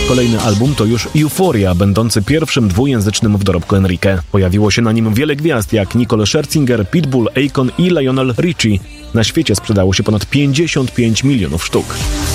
Kolejny album to już Euphoria, będący pierwszym dwujęzycznym w dorobku Enrique. Pojawiło się na nim wiele gwiazd, jak Nicole Scherzinger, Pitbull, Akon i Lionel Richie. Na świecie sprzedało się ponad 55 milionów sztuk.